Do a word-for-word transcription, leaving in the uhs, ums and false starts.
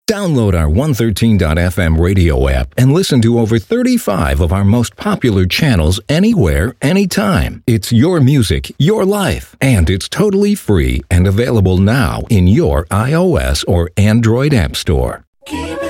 Download our one thirteen dot f m radio app and listen to over thirty-five of our most popular channels anywhere, anytime. It's your music, your life, and it's totally free and available now in your iOS or Android app store. Keep